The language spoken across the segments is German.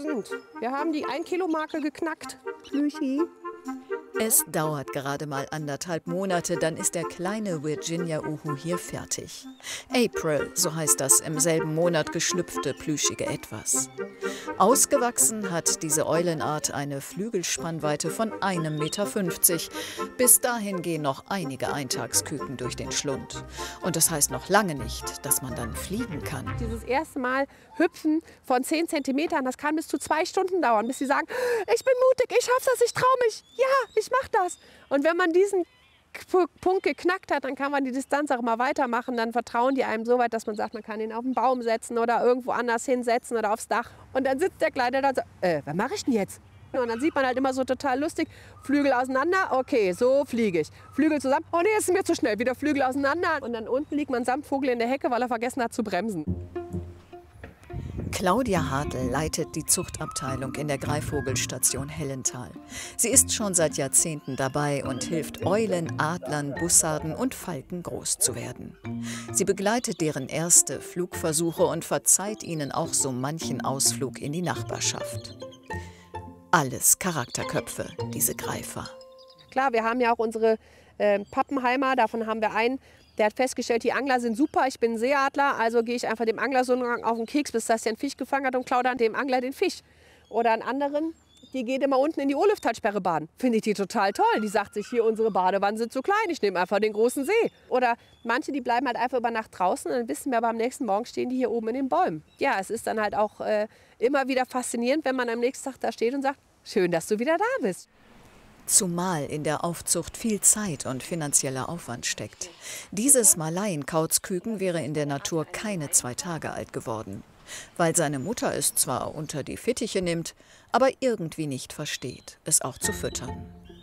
sind. Wir haben die 1-Kilo-Marke geknackt. Plüschi. Es dauert gerade mal 1,5 Monate, dann ist der kleine Virginia Uhu hier fertig. April, so heißt das im selben Monat geschlüpfte plüschige Etwas. Ausgewachsen hat diese Eulenart eine Flügelspannweite von 1,50 Meter. Bis dahin gehen noch einige Eintagsküken durch den Schlund. Und das heißt noch lange nicht, dass man dann fliegen kann. Dieses erste Mal hüpfen von 10 Zentimetern, das kann bis zu 2 Stunden dauern, bis sie sagen, ich bin mutig, ich schaff das, ich traue mich, ja, ich mach das. Und wenn man diesen Punkt geknackt hat, dann kann man die Distanz auch mal weitermachen. Dann vertrauen die einem so weit, dass man sagt, man kann ihn auf den Baum setzen oder irgendwo anders hinsetzen oder aufs Dach. Und dann sitzt der Kleine da und sagt, was mache ich denn jetzt? Und dann sieht man halt immer so total lustig, Flügel auseinander, okay, so fliege ich. Flügel zusammen, oh nee, ist mir zu schnell, wieder Flügel auseinander. Und dann unten liegt man samt Vogel in der Hecke, weil er vergessen hat zu bremsen. Claudia Hartl leitet die Zuchtabteilung in der Greifvogelstation Hellental. Sie ist schon seit Jahrzehnten dabei und hilft Eulen, Adlern, Bussarden und Falken groß zu werden. Sie begleitet deren erste Flugversuche und verzeiht ihnen auch so manchen Ausflug in die Nachbarschaft. Alles Charakterköpfe, diese Greifer. Klar, wir haben ja auch unsere Pappenheimer, davon haben wir einen. Der hat festgestellt, die Angler sind super, ich bin ein Seeadler, also gehe ich einfach dem Angler so lange auf den Keks, bis das der einen Fisch gefangen hat und klaue dann dem Angler den Fisch. Oder einen anderen, die geht immer unten in die Urlüftalsperre baden. Finde ich die total toll. Die sagt sich, hier, unsere Badewannen sind zu klein, ich nehme einfach den großen See. Oder manche, die bleiben halt einfach über Nacht draußen und dann wissen wir aber am nächsten Morgen stehen die hier oben in den Bäumen. Ja, es ist dann halt auch immer wieder faszinierend, wenn man am nächsten Tag da steht und sagt, schön, dass du wieder da bist. Zumal in der Aufzucht viel Zeit und finanzieller Aufwand steckt. Dieses Malaien-Kauzküken wäre in der Natur keine 2 Tage alt geworden. Weil seine Mutter es zwar unter die Fittiche nimmt, aber irgendwie nicht versteht, es auch zu füttern.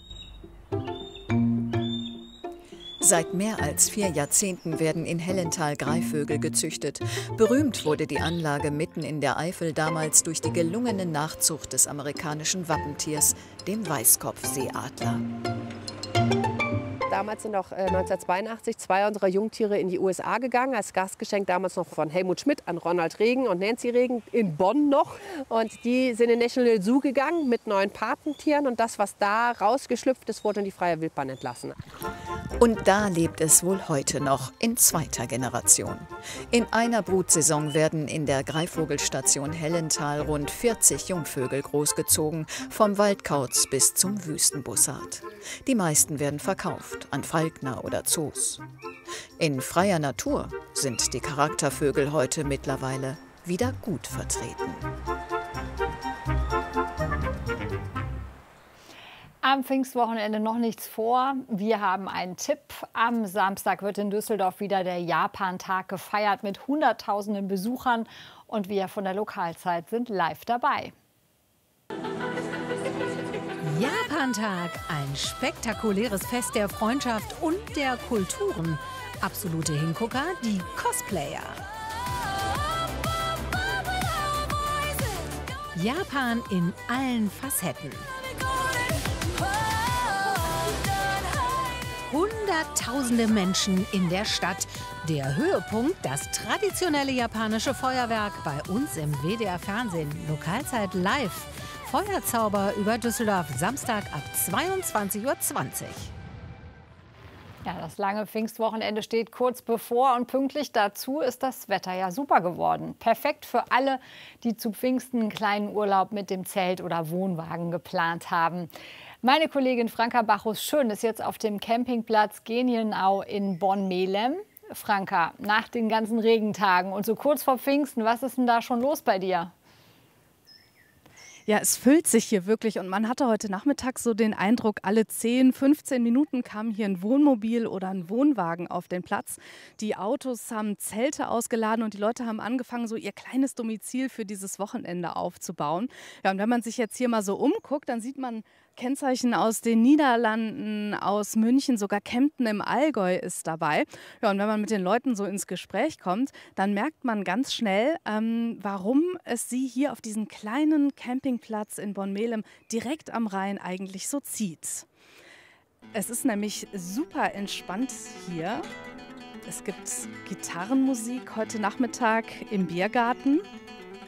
Seit mehr als 4 Jahrzehnten werden in Hellental Greifvögel gezüchtet. Berühmt wurde die Anlage mitten in der Eifel damals durch die gelungene Nachzucht des amerikanischen Wappentiers, dem Weißkopfseeadler. Damals sind auch 1982 2 unserer Jungtiere in die USA gegangen, als Gastgeschenk damals noch von Helmut Schmidt an Ronald Reagan und Nancy Reagan in Bonn noch. Und die sind in den National Zoo gegangen mit 9 Patentieren und das, was da rausgeschlüpft ist, wurde in die freie Wildbahn entlassen. Und da lebt es wohl heute noch in 2. Generation. In einer Brutsaison werden in der Greifvogelstation Hellental rund 40 Jungvögel großgezogen, vom Waldkauz bis zum Wüstenbussard. Die meisten werden verkauft an Falkner oder Zoos. In freier Natur sind die Charaktervögel heute mittlerweile wieder gut vertreten. Am Pfingstwochenende noch nichts vor. Wir haben einen Tipp. Am Samstag wird in Düsseldorf wieder der Japantag gefeiert mit Hunderttausenden Besuchern. Und wir von der Lokalzeit sind live dabei. Japantag, ein spektakuläres Fest der Freundschaft und der Kulturen. Absolute Hingucker, die Cosplayer. Japan in allen Facetten. Hunderttausende Menschen in der Stadt. Der Höhepunkt, das traditionelle japanische Feuerwerk bei uns im WDR-Fernsehen. Lokalzeit live. Feuerzauber über Düsseldorf, Samstag ab 22:20 Uhr. Ja, das lange Pfingstwochenende steht kurz bevor und pünktlich dazu ist das Wetter ja super geworden. Perfekt für alle, die zu Pfingsten einen kleinen Urlaub mit dem Zelt oder Wohnwagen geplant haben. Meine Kollegin Franka Bachus-Schön ist jetzt auf dem Campingplatz Genienau in Bonn-Melem. Franka, nach den ganzen Regentagen und so kurz vor Pfingsten, was ist denn da schon los bei dir? Ja, es füllt sich hier wirklich und man hatte heute Nachmittag so den Eindruck, alle 10, 15 Minuten kam hier ein Wohnmobil oder ein Wohnwagen auf den Platz. Die Autos haben Zelte ausgeladen und die Leute haben angefangen, so ihr kleines Domizil für dieses Wochenende aufzubauen. Ja, und wenn man sich jetzt hier mal so umguckt, dann sieht man Kennzeichen aus den Niederlanden, aus München, sogar Kempten im Allgäu ist dabei. Ja, und wenn man mit den Leuten so ins Gespräch kommt, dann merkt man ganz schnell, warum es sie hier auf diesen kleinen Campingplatz in Bonn-Melem direkt am Rhein eigentlich so zieht. Es ist nämlich super entspannt hier. Es gibt Gitarrenmusik heute Nachmittag im Biergarten.